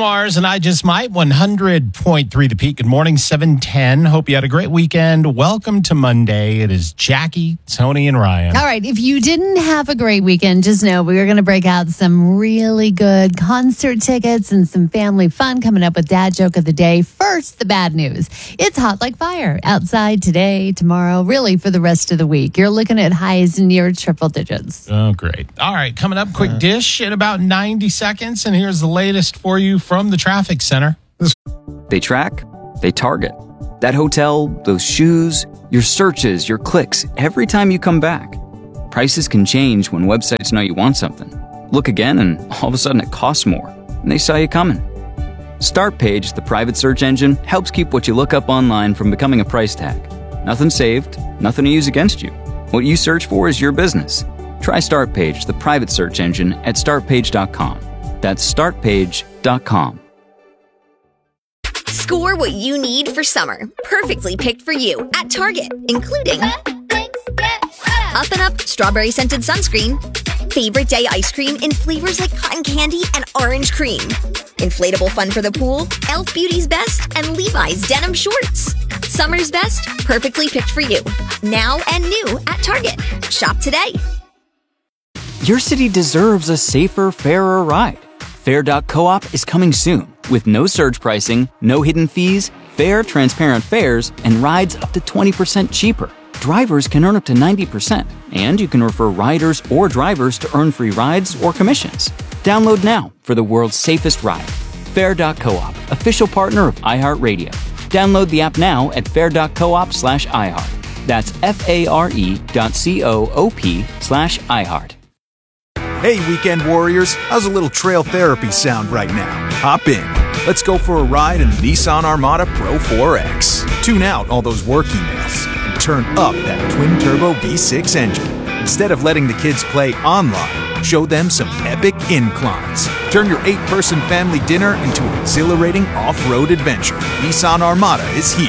Mars and I Just Might, 100.3 The Peak. Good morning, 7:10. Hope you had a great weekend. Welcome to Monday. It is Jackie, Tony, and Ryan. All right, if you didn't have a great weekend, just know we are going to break out some really good concert tickets and some family fun coming up with Dad Joke of the Day. First, the bad news. It's hot like fire outside today, tomorrow, really for the rest of the week. You're looking at highs near triple digits. Oh, great. All right, coming up, quick dish in about 90 seconds. And here's the latest for you from the traffic center. They track, they target. That hotel, those shoes, your searches, your clicks, every time you come back. Prices can change when websites know you want something. Look again and all of a sudden it costs more, and they saw you coming. Startpage, the private search engine, helps keep what you look up online from becoming a price tag. Nothing saved, nothing to use against you. What you search for is your business. Try Startpage, the private search engine, at startpage.com. That's startpage.com. Score what you need for summer. Perfectly picked for you at Target, including Up and Up strawberry scented sunscreen, favorite day ice cream in flavors like cotton candy and orange cream, inflatable fun for the pool, Elf Beauty's Best, and Levi's denim shorts. Summer's best, perfectly picked for you. Now and new at Target. Shop today. Your city deserves a safer, fairer ride. Fair.coop is coming soon with no surge pricing, no hidden fees, fair, transparent fares, and rides up to 20% cheaper. Drivers can earn up to 90%, and you can refer riders or drivers to earn free rides or commissions. Download now for the world's safest ride. Fair.coop, official partner of iHeartRadio. Download the app now at fair.coop/iHeart. That's FARE.coop/iHeart. Hey, weekend warriors, how's a little trail therapy sound right now? Hop in. Let's go for a ride in the Nissan Armada Pro 4X. Tune out all those work emails and turn up that twin-turbo V6 engine. Instead of letting the kids play online, show them some epic inclines. Turn your 8-person family dinner into an exhilarating off-road adventure. Nissan Armada is here.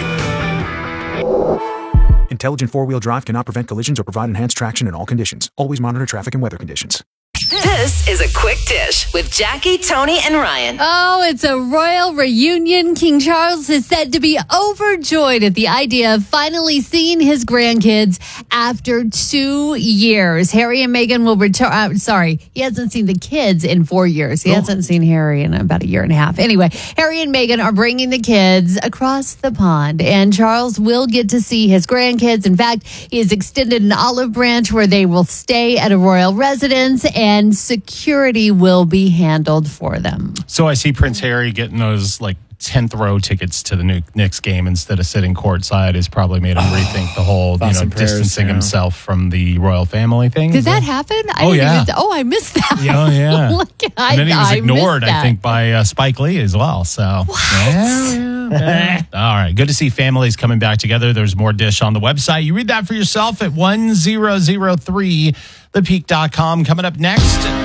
Intelligent four-wheel drive cannot prevent collisions or provide enhanced traction in all conditions. Always monitor traffic and weather conditions. This is a quick dish with Jackie, Tony, and Ryan. Oh, it's a royal reunion. King Charles is said to be overjoyed at the idea of finally seeing his grandkids after 2 years. Harry and Meghan will return. He hasn't seen the kids in 4 years. He hasn't seen Harry in about a year and a half. Anyway, Harry and Meghan are bringing the kids across the pond, and Charles will get to see his grandkids. In fact, he has extended an olive branch where they will stay at a royal residence, and security will be handled for them. So I see Prince Harry getting those 10th row tickets to the Knicks game instead of sitting courtside has probably made him rethink the whole, distancing himself from the royal family thing. Did that happen? I missed that. Yeah. And then he was ignored, I think, by Spike Lee as well. So, what? Yeah. All right. Good to see families coming back together. There's more dish on the website. You read that for yourself at 1003thepeak.com. Coming up next.